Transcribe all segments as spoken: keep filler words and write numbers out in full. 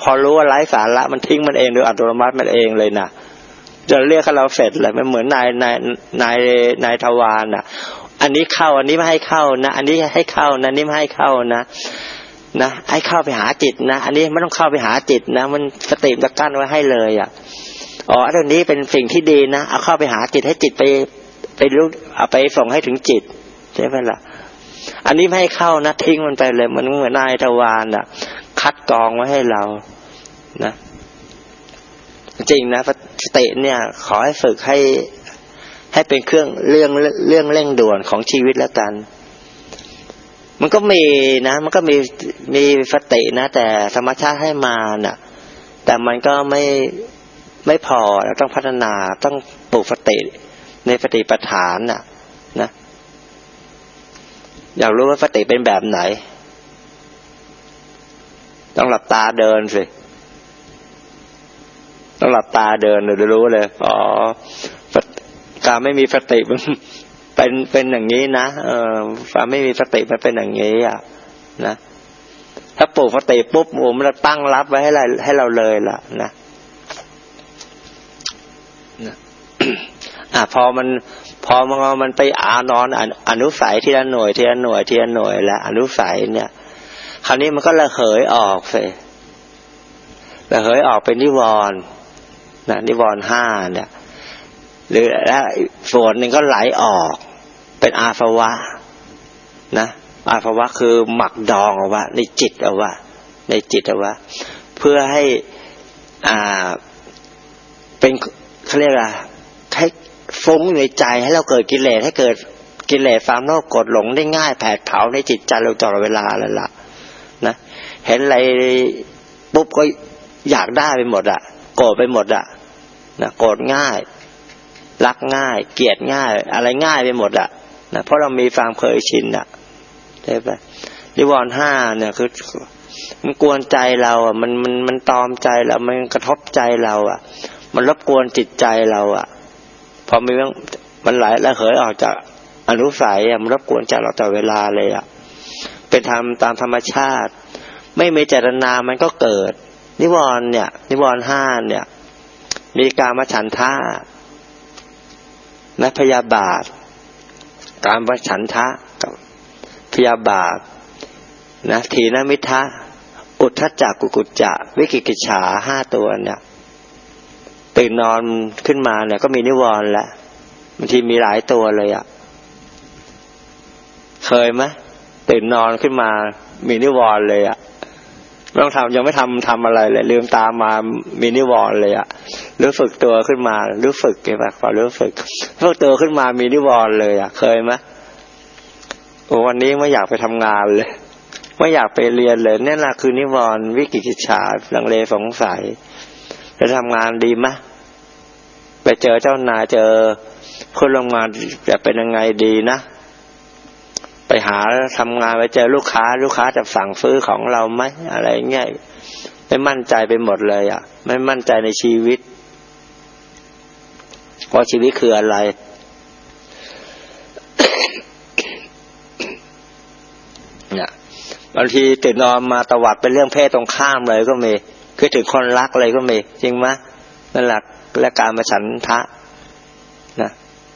พอรู้ว่าไร้สาระมันทิ้งมันเองโดยอัตโนมัติมันเองเลยนะจะเรียกให้เราเสร็จเลยมันเหมือนนายนายนายนายทวารน่ะอันนี้เข้าอันนี้ไม่ให้เข้านะอันนี้ให้เข้านะนี่ไม่ให้เข้านะนะให้เข้าไปหาจิตนะอันนี้ไม่ต้องเข้าไปหาจิตนะมันสติมันจะกั้นไว้ให้เลยอ่ะอ๋ออันนี้เป็นสิ่งที่ดีนะเอาเข้าไปหาจิตให้จิตไปไปรู้เอาไปส่งให้ถึงจิตใช่ไหมล่ะอันนี้ไม่ให้เข้านะทิ้งมันไปเลยมันเหมือนนายทวารน่ะคัดกรองไว้ให้เรานะจริงนะสติเนี่ยขอให้ฝึกให้ให้เป็นเครื่องเรื่องเรื่องเร่งด่วนของชีวิตแล้วกันมันก็มีนะมันก็มีมีสตินะแต่ธรรมชาติให้มาน่ะแต่มันก็ไม่ไม่พอเราต้องพัฒนาต้องปลูกสติในสติปัฏฐานน่ะนะอยากรู้ว่าสติเป็นแบบไหนต้องหลับตาเดินสิต้องหลับตาเดินเลยจะรู้เลยอ๋อการไม่มีสติมันเป็นเป็นอย่างนี้นะเออการไม่มีสติมันเป็นอย่างนี้อ่ะนะถ้าปลูกสติปุ๊บโอ้มันจะตั้งรับไว้ให้เราให้เราเลยล่ะนะนะอ่ะพอมันพอมันมันไปอานอนอนุสัยทีละหน่วยทีละหน่วยทีละหน่วยแล้วอนุสัยเนี่ยคราวนี้มันก็ระเหยออกสิระเหยออกเป็นนิวรณ์นะนิวรณ์ห้าเนี่ยหรือและส่วนหนึ่งก็ไหลออกเป็นอาสวะนะอาสวะคือหมักดองเอาไว้ในจิตเอาไว้ในจิตเอาไว้เพื่อให้อ่าเป็นเขาเรียกอะไรให้ฟุ้งในใจให้เราเกิดกิเลสให้เกิดกิเลสความโลภโกรธหลงได้ง่ายแผดเผาในจิตใจเราตลอดเวลาเลยล่ะนะเห็นอะไรปุ๊บก็อยากได้ไปหมดอ่ะโกรธไปหมดอ่ะนะโกรธง่ายรักง่ายเกลียดง่ายอะไรง่ายไปหมดอ่ะนะเพราะเรามีความเคยชินอ่ะใช่ปะนิวรณ์ห้าเนี่ยคือมันกวนใจเราอ่ะมันมันมันตอมใจเรามันกระทบใจเราอ่ะมันรบกวนจิตใจเราอ่ะพอมีมันไหลระเหยออกจากอนุสัยอ่ะมันรบกวนใจเราตลอดเวลาเลยอ่ะเป็นธรรมตามธรรมชาติไม่มีเจตนามันก็เกิดนิวรณ์เนี่ยนิวรณ์ห้าเนี่ยมีกามฉันทะและพยาบาทกามฉันทะกับพยาบาทนะถีนมิทะอุทธัจจะกุกุจจะวิกิกิจฉาห้าตัวเนี่ยตื่นนอนขึ้นมาเนี่ยก็มีนิวรณ์แล้วบางทีมีหลายตัวเลยอ่ะเคยไหมตื่นนอนขึ้นมามีนิวรณ์เลยอ่ะไม่ต้องทำยังไม่ทำทำอะไรเลยลืมตามามีนิวรณ์เลยอ่ะรู้สึกตัวขึ้นมารู้สึกไงป่ะพอรู้สึกรู้ตัวขึ้นมามีนิวรณ์เลยอ่ะเคยไหมโอ้วันนี้ไม่อยากไปทำงานเลยไม่อยากไปเรียนเลยนี่แหละคือนิวรณ์วิกิกิจฉาลังเลสงสัยจะทำงานดีไหมไปเจอเจ้านายเจอคนร่วมงานจะเป็นยังไงดีนะไปหาทำงานไปเจอลูกค้าลูกค้าจะสั่งซื้อของเราไหมอะไรเงี้ยไม่มั่นใจไปหมดเลยอ่ะไม่มั่นใจในชีวิตเพราะชีวิตคืออะไร เนี่ยบางทีตื่นนอนมาตวัดเป็นเรื่องเพศตรงข้ามเลยก็มีคือถึงคนรักเลยก็มีจริงไหมนั่นแหละและการมาฉันทะนะ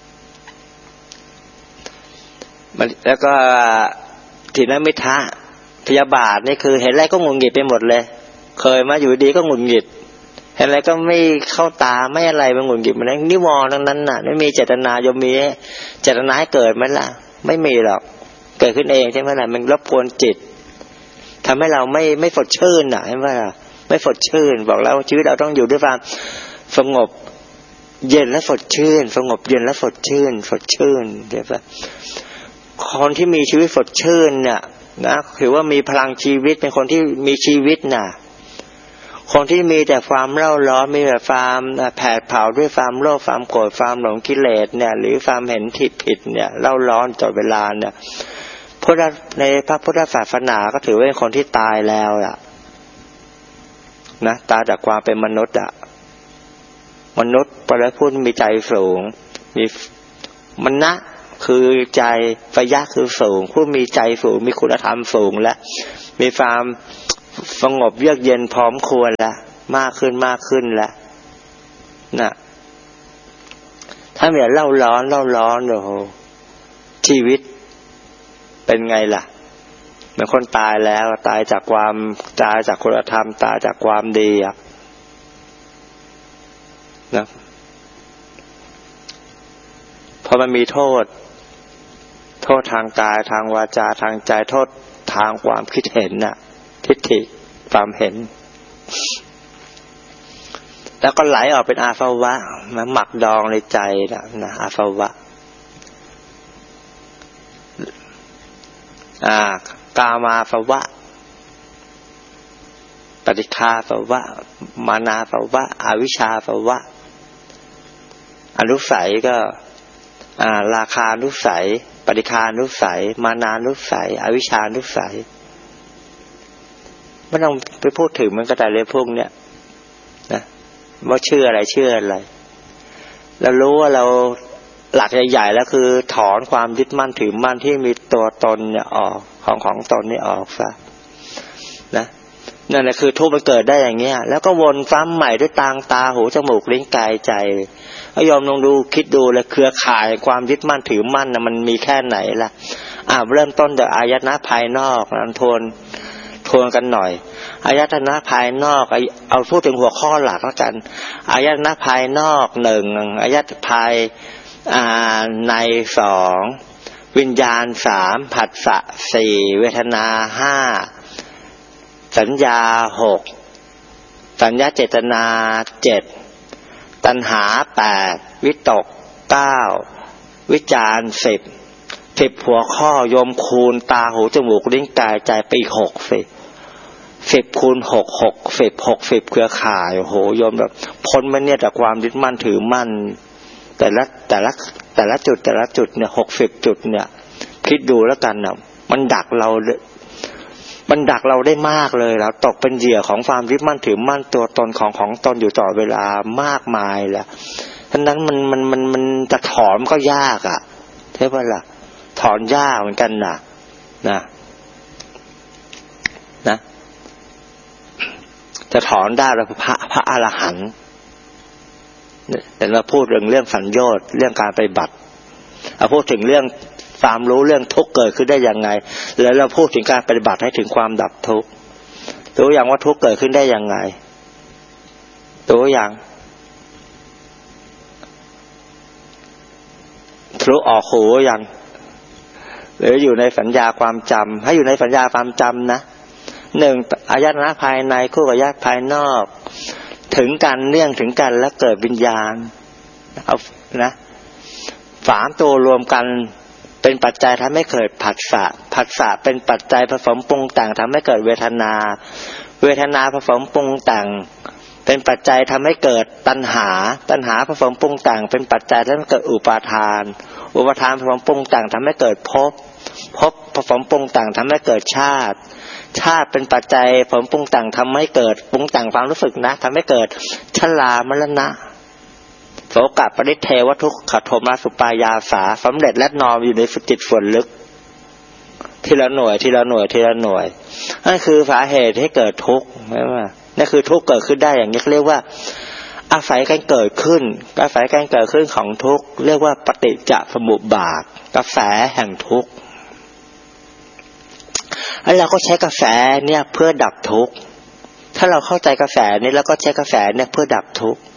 มันแล้วก็ถีนมิทะพยาบาทนี่คือเห็นอะไรก็หงุดหงิดไปหมดเลยเคยมาอยู่ดีก็หงุดหงิดเห็นอะไรก็ไม่เข้าตาไม่อะไรมันหงุดหงิดมันนิวรณ์ทั้งนั้นน่ะไม่มีเจตนาย่อมมีเจตนาให้เกิดมั้ยล่ะไม่มีหรอกเกิดขึ้นเองใช่มั้ยล่ะมันรบกวนจิตทำให้เราไม่ไม่สดชื่นน่ะใช่มั้ยล่ะไม่สดชื่นบอกแล้วชีวิตเราต้องอยู่ด้วยความสงบเย็นและสดชื่นสงบเย็นและสดชื่นสดชื่นใช่ป่ะคนที่มีชีวิตสดชื่นเนี่ยนะถือว่ามีพลังชีวิตเป็นคนที่มีชีวิตน่ะคนที่มีแต่ความเร่าร้อนมีแต่ความแผดเผาด้วยความโลภความโกรธความหลงกิเลสเนี่ยหรือความเห็นผิดผิดเนี่ยเร่าร้อนตลอดเวลาเนี่ยพุทธในพระพุทธศาสนาก็ถือว่าเป็นคนที่ตายแล้วล่ะนะตายจากความเป็นมนุษย์อ่ะมนุษย์ปรพุทธมีใจสูงมีมนะคือใจปยะคือสูงผู้มีใจสูงมีคุณธรรมสูงและมีความสงบเยือกเย็นพร้อมควรแล้วมากขึ้นมากขึ้นแล้วนะถ้าแบบเล่าร้อนเล่าร้อนโอ้โหชีวิตเป็นไงล่ะเหมือนคนตายแล้วตายจากความตายจากคุณธรรมตายจากความดีอ่ะนะเพราะมันมีโทษโทษทางกายทางวาจาทางใจโทษทางความคิดเห็นน่ะทิฏฐิความเห็นแล้วก็ไหลออกเป็นอาสวะมาหมักดองในใจนะนะอาสวะอ่ากามาสวะปฏิฆาสวะมานาสวะอวิชชาสวะอนุสัยก็อ่าราคานุสัยปฏิฆานุสัยมานานุสัยอวิชชานุสัยไม่ต้องไปพูดถึงมันก็แต่เรื่องพวกเนี้ยนะว่าชื่ออะไรชื่ออะไรเรารู้ว่าเราหลักใหญ่ๆแล้วคือถอนความยึดมั่นถือมั่นที่มีตัวตนเนี่ยออกของของตนนี่ออกซะนะนั่นแหละคือทุกข์มันเกิดได้อย่างเงี้ยแล้วก็วนซ้ำใหม่ด้วยตาตาหูจมูกลิ้นกายใจก็ยอมลองดูคิดดูเลยเครือข่ายความยึดมั่นถือมั่นนะมันมีแค่ไหนล่ะอ่าเริ่มต้นจากอายตนะภายนอกนั้นทวนทวนกันหน่อยอายตนะภายนอกเอาพูดถึงหัวข้อหลักแล้วกันอายตนะภายนอกหนึ่งอายตนะภายอ่าในสองวิญญาณสามผัสสะสี่เวทนาห้าสัญญาหกสัญญาเจตนาเจ็ดตัณหาแปดวิตกเก้าวิจารสิบสิบหัวข้อโยมคูณตาหูจมูกลิ้นกายใจไปหกสิบสิบคูณหกหกสิบหกสิบเครือข่ายโอ้โหโยมแบบพ้นมาเนี่ยจากความยึดมั่นถือมั่นแต่ละแต่ละแต่ละจุดแต่ละจุดเนี่ยหกสิบจุดเนี่ยคิดดูแล้วกันนะมันดักเรามันดักเราได้มากเลยแล้วตกเป็นเหยื่อของความยึดมั่นถือมั่นตัวตนของของตนอยู่ตลอดเวลามากมายแหละฉะนั้นมันมันมันมันจะถอนก็ยากอ่ะใช่ป่ะล่ะถอนยากเหมือนกันนะนะนะจะถอนได้เราพระพระอรหันต์แต่เราพูดเรื่องเรื่องสัญญาณเรื่องการปฏิบัติเราพูดถึงเรื่องความรู้เรื่องทุกข์เกิดขึ้นได้ยังไงแล้วเราพูดถึงการปฏิบัติให้ถึงความดับทุกข์รู้อย่างว่าทุกข์เกิดขึ้นได้ยังไงรู้อย่างรู้ออกหูยังหรืออยู่ในสัญญาความจำให้อยู่ในสัญญาความจำนะหนึ่งอายตนะภายในคู่กับอายตนะภายนอกถึงกันเนื่องถึงกันแล้วเกิดวิญญาณเอานะสามตัวรวมกันเป็นปัจจัยทำให้เกิดผัสสะผัสสะเป็นปัจจัยผสมปรุงแต่งทำให้เกิดเวทนาเวทนาผสมปรุงแต่งเป็นปัจจัยทำให้เกิดตัณหาตัณหาผสมปรุงแต่งเป็นปัจจัยทำให้เกิดอุปาทานอุปาทานผสมปรุงแต่งทำให้เกิดภพภพผสมปรุงแต่งทำให้เกิดชาติชาติเป็นปัจจัยผสมปรุงแต่งทำให้เกิดปรุงแต่งความรู้สึกนะทำให้เกิดชรามรณะโสกปริเทวทุกขโทมนัสสุปายาสาสำเร็จและนอนอยู่ในจิตส่วนลึกทีละหน่วยทีละหน่วยทีละหน่วยนั่นคือสาเหตุให้เกิดทุกข์ใช่ไหมนั่นคือทุกข์เกิดขึ้นได้อย่างนี้เรียกว่าอาศัยการเกิดขึ้นอาศัยการเกิดขึ้นของทุกข์เรียกว่าปฏิจจสมุปบาทกระแสแห่งทุกข์แล้วเราก็ใช้กระแสเนี่ยเพื่อดับทุกข์ถ้าเราเข้าใจกระแสนี้แล้วก็ใช้กระแสเนี่ยเพื่อดับทุกข์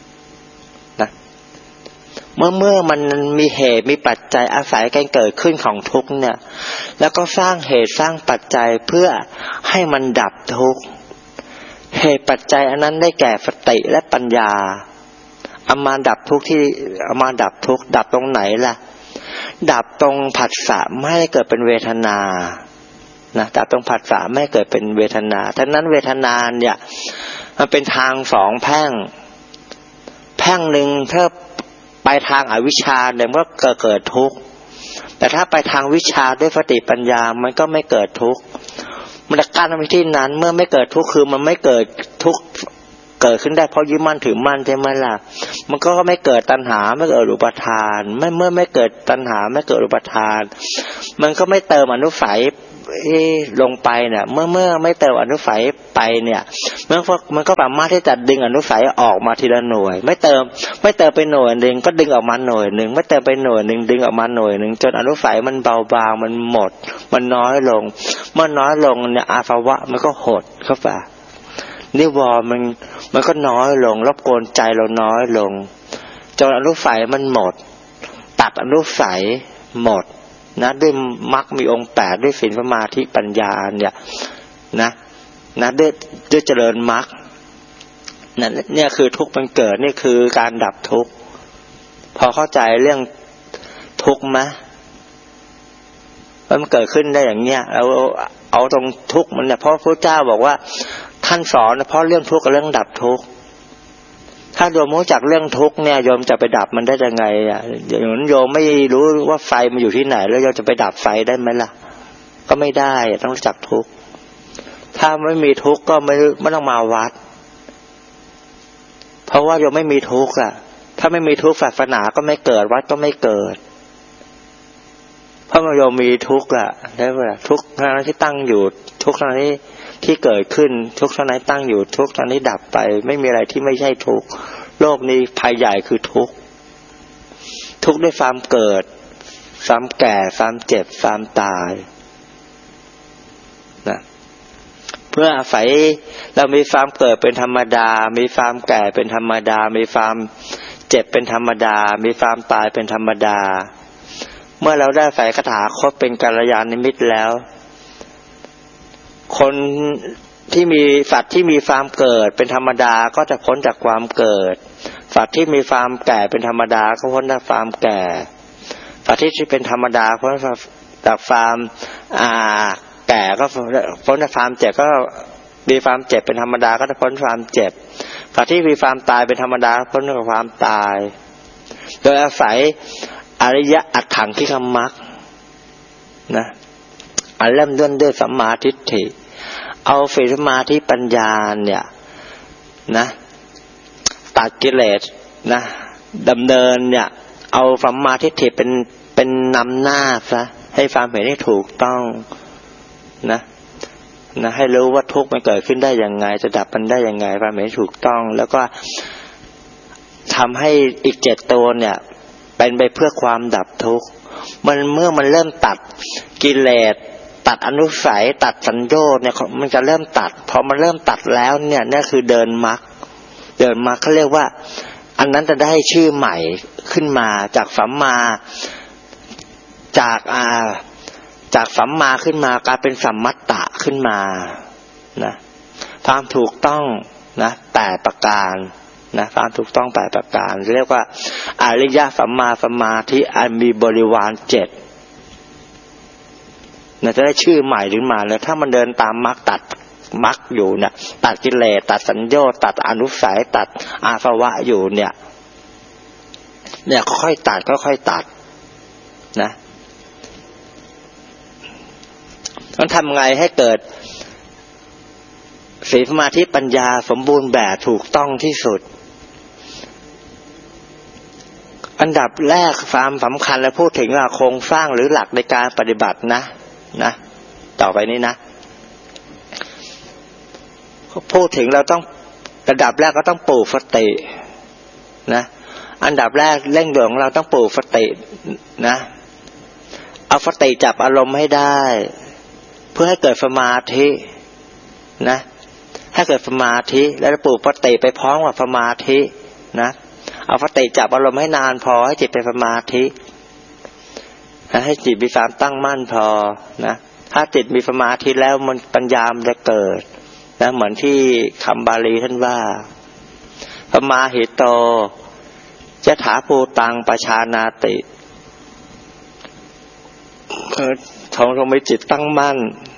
เมื่อเมื่อมันมีเหตุมีปัจจัยอาศัยการเกิดขึ้นของทุกข์เนี่ยแล้วก็สร้างเหตุสร้างปัจจัยเพื่อให้มันดับทุกข์เหตุปัจจัยอันนั้นได้แก่สติและปัญญาเอามาดับทุกข์ที่เอามาดับทุกข์ดับตรงไหนล่ะดับตรงผัสสะไม่ให้เกิดเป็นเวทนานะดับตรงผัสสะไม่ให้เกิดเป็นเวทนาทั้งนั้นเวทนาเนี่ยมันเป็นทางสองแพ่งแพ่งนึงถ้าไปทางอวิชชาเนี่ยมันก็เกิดทุกข์แต่ถ้าไปทางวิชาด้วยสติปัญญามันก็ไม่เกิดทุกข์มันจะกั้นไว้ที่นั้นเมื่อไม่เกิดทุกข์คือมันไม่เกิดทุกข์เกิดขึ้นได้เพราะยึดมั่นถือมั่นใช่ไหมล่ะมันก็ไม่เกิดตัณหาไม่เกิดอุปาทานไม่เมื่อไม่เกิดตัณหาไม่เกิดอุปาทานมันก็ไม่เติมอนุสัยลงไปเนี่ยเมื่อเมื่อไม่เติมอนุสัยไปเนี่ยมันก็มันก็สามารถที่จะดึงอนุสัยออกมาทีละหน่วยไม่เติมไม่เติมไปหน่วยนึงก็ดึงออกมาหน่วยนึงไม่เติมไปหน่วยนึงดึงออกมาหน่วยนึงจนอนุสัยมันเบาบางมันหมดมันน้อยลงเมื่อน้อยลงเนี่ยอาสวะมันก็หดเข้าไปนิวรณ์มันมันก็น้อยลงรบกวนใจเราน้อยลงจนอนุสัยมันหมดตัดอนุสัยหมดนะด้วยมรรคมีองค์แปดด้วยศีลสมาธิปัญญาเนี่ยนะนะด้วยด้วยเจริญมรรคนั่นเนี่ยคือทุกข์มันเกิดนี่คือการดับทุกข์พอเข้าใจเรื่องทุกข์ไหมมันเกิดขึ้นได้อย่างเนี้ยเราเอาตรงทุกข์มันเนี่ยเพราะพระเจ้าบอกว่าท่านสอนเพราะเรื่องทุกข์กับเรื่องดับทุกข์ถ้าโยมรู้จักเรื่องทุกข์เนี่ยโยมจะไปดับมันได้ยังไงอ่ะอย่างนั้นโยมไม่รู้ว่าไฟมันอยู่ที่ไหนแล้วโยมจะไปดับไฟได้ไหมล่ะก็ไม่ได้ต้องรู้จักทุกข์ถ้าไม่มีทุกข์ก็ไม่ไม่ต้องมาวัดเพราะว่าโยมไม่มีทุกข์อ่ะถ้าไม่มีทุกข์ศาสนาก็ไม่เกิดวัดก็ไม่เกิดเพราะโยมมีทุกข์อ่ะใช่ไหมทุกข์นั้นที่ตั้งอยู่ทุกข์นั้นที่ที่เกิดขึ้นทุกข์นั้นตั้งอยู่ทุกข์นั้นดับไปไม่มีอะไรที่ไม่ใช่ทุกข์โลกนี้ภัยใหญ่คือทุกข์ทุกข์ด้วยความเกิดความแก่ความเจ็บความตายนะเพื่ออาศัยเรามีความเกิดเป็นธรรมดามีความแก่เป็นธรรมดามีความเจ็บเป็นธรรมดามีความตายเป็นธรรมดาเมื่อเราได้ใส่คาถาครบเป็นกัลยาณมิตรแล้วคนที่มีสัตว์ที่มีความเกิดเป็นธรรมดาก็จะพ้นจากความเกิดสัตว์ที่มีความแก่เป็นธรรมดาก็พ้นจากความแก่สัตว์ที่เป็นธรรมดาพ้นจากความอ่าแก่ก็พ้นจากความเจ็บก็มีความเจ็บเป็นธรรมดาก็จะพ้นความเจ็บสัตว์ที่มีความตายเป็นธรรมดาพ้นจากความตายโดยอาศัยอริยอัตถังคิกมรรคนะอันเริ่มต้นด้วยสัมมาทิฏฐิเอาศีลสมาธิปัญญาเนี่ยนะตัดกิเลสนะดำเนินเนี่ยเอาสัมมาทิฏฐิเป็นเป็นนำหน้าซะให้ความเห็นที่ถูกต้องนะนะให้รู้ว่าทุกข์มันเกิดขึ้นได้ยังไงจะดับมันได้ยังไงความเห็นถูกต้องแล้วก็ทำให้อีกเจ็ดตัวเนี่ยเป็นไปเพื่อความดับทุกข์มันเมื่อมันเริ่มตัดกิเลสตัดอนุสัยตัดสัญโยชน์เนี่ยมันจะเริ่มตัดพอมันเริ่มตัดแล้วเนี่ยนี่คือเดินมรรคเดินมรรคเขาเรียกว่าอันนั้นจะได้ชื่อใหม่ขึ้นมาจากสัมมาจากอ่าจากสัมมาขึ้นมากลายเป็นสัมมัตตะขึ้นมานะความถูกต้องนะแปดประการนะความถูกต้องแปดประการเรียกว่าอริยสัมมาสมาธิอันมีบริวารเจ็ดเนี่ยจะได้ชื่อใหม่ขึ้นมาแล้วถ้ามันเดินตามมรรคตัดมรรคอยู่เนี่ยตัดกิเลสตัดสัญโยชน์ตัดอนุสัยตัดอาสวะอยู่เนี่ยเนี่ยค่อยตัดค่อยๆตัดนะต้องทำไงให้เกิดศีลสมาธิปัญญาสมบูรณ์แบบถูกต้องที่สุดอันดับแรกความสำคัญและพูดถึงโครงสร้างหรือหลักในการปฏิบัตินะนะต่อไปนี้นะพูดถึงเราต้องระดับแรกก็ต้องปลูกสตินะอันดับแรกเร่งด่วนของเราต้องปลูกสตินะเอาสติจับอารมณ์ให้ได้เพื่อให้เกิดสมาธินะให้เกิดสมาธิแล้วปลูกสติไปพร้อมกับสมาธินะเอาสติจับอารมณ์ให้นานพอให้จิตเป็นสมาธิให้จิตมีความตั้งมั่นพอนะถ้าจิตมีสมาธิแล้วมันปัญญามันจะเกิดนะเหมือนที่คำบาลีท่านว่าปมาหิโตจะถาภูตังปชานาติทองลงมีจิตตั้งมั่น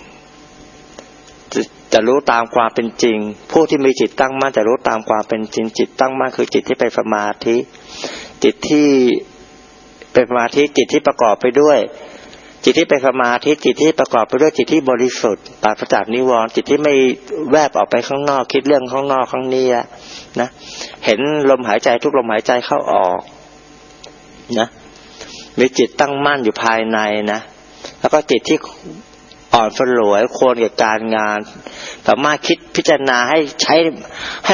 จะจะรู้ตามความเป็นจริงผู้ที่มีจิตตั้งมั่นจะรู้ตามความเป็นจริงจิตตั้งมั่นคือจิตที่เป็นสมาธิจิตที่เป็นสมาธิจิตที่ประกอบไปด้วยจิตที่เป็นสมาธิจิตที่ประกอบไปด้วยจิตที่บริสุทธิ์ปราศจากนิวรณ์จิตที่ไม่แวบออกไปข้างนอกคิดเรื่องข้างนอกข้างนี้นะเห็นลมหายใจทุกลมหายใจเข้าออกนะมีจิตตั้งมั่นอยู่ภายในนะแล้วก็จิตที่อ่อนสลวยควรแก่การงานสามารถคิดพิจารณาให้ใช้ให้